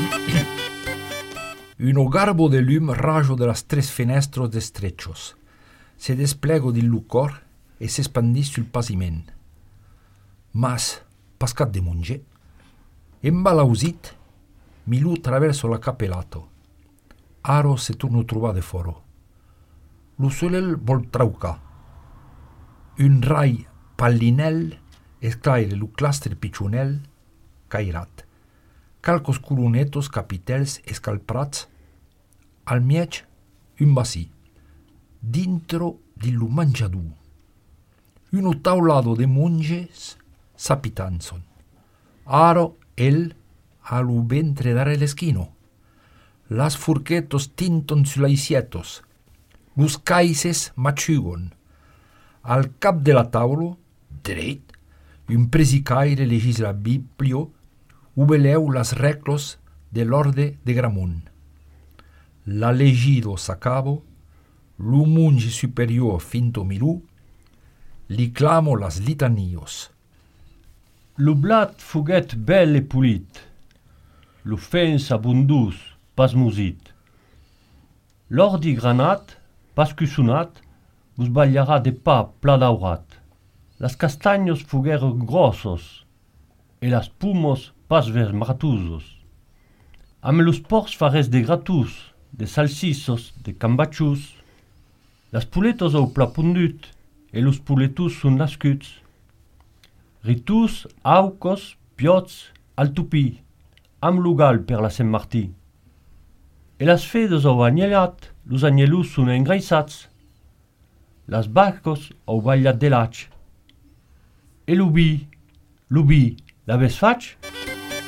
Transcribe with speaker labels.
Speaker 1: Un garbo de lum rajo de las tres fenestros destrechos. Se desplego del lucor e s'espandís sul paviment. Mas, pascat de munger, embalausit, Milù traverso la capellato. Aro se torno trobar de foro. Lo solel vol traucar. Un rai pallinel esclaire lo clastre piccionel cairat. Calcos colonetos capitels escalprats. Al miec un basí. Dintro di lo mangiadù. Uno taulado de monges sapitanzon. Aro el a lo ventre dare l'eschino. Las furquetos tinton sulaisietos. Los caises machugon. Al cap de la taulo, dreit, un presicaire legisla biblio, ubeleu las reclos de l'orde de Gramont. La legido s'acabo, lo monge superior finto Milù, li clamo las litanios.
Speaker 2: Lo blat fuguet bel e pulit, l'offens abundus, pas musit. L'ordi granat, pas cusonat, vos ballarà de pa pla daurat. Las castagnos fugueron grossos, e las pumos pas vermatusos. Am los porcs fares de gratus, de salsissos, de cambachus. Las puletos au pla pundut, e los puletus sun nascuts. Ritus, aucos, piots, al tupi, am lugal per la Sant Martí. E las fedes au agnelat, los agnelus sun engraissats. Las vacos au ballat de lac. E l'ubi, l'avès faig?